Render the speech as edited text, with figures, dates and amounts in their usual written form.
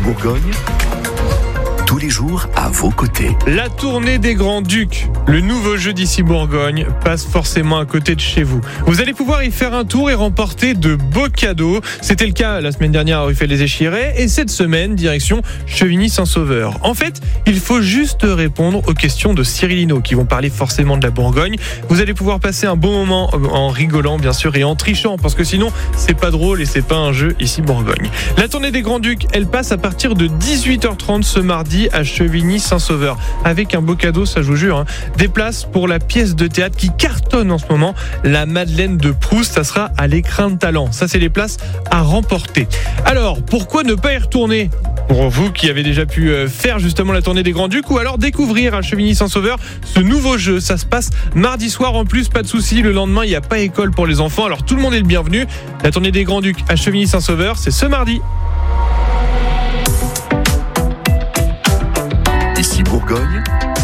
Bourgogne, tous les jours à vos côtés. La tournée des Grands Ducs, le nouveau jeu d'ici Bourgogne, passe forcément à côté de chez vous. Vous allez pouvoir y faire un tour et remporter de beaux cadeaux. C'était le cas la semaine dernière à Ruffel-les-Échirets et cette semaine, direction Chevigny-Saint-Sauveur. En fait, il faut juste répondre aux questions de Cyril Hinault qui vont parler forcément de la Bourgogne. Vous allez pouvoir passer un bon moment en rigolant bien sûr et en trichant parce que sinon c'est pas drôle et c'est pas un jeu ici Bourgogne. La tournée des Grands Ducs, elle passe à partir de 18h30 ce mardi à Chevigny-Saint-Sauveur avec un beau cadeau, ça je vous jure, des places pour la pièce de théâtre qui cartonne en ce moment, la Madeleine de Proust. Ça sera à l'Écrin de Talent. Ça c'est les places à remporter. Alors pourquoi ne pas y retourner pour vous qui avez déjà pu faire justement la tournée des Grands Ducs ou alors découvrir à Chevigny-Saint-Sauveur ce nouveau jeu. Ça se passe mardi soir en plus, pas de souci, le lendemain il n'y a pas école pour les enfants, alors tout le monde est le bienvenu. La tournée des Grands Ducs à Chevigny-Saint-Sauveur, c'est ce mardi. Ici Bourgogne,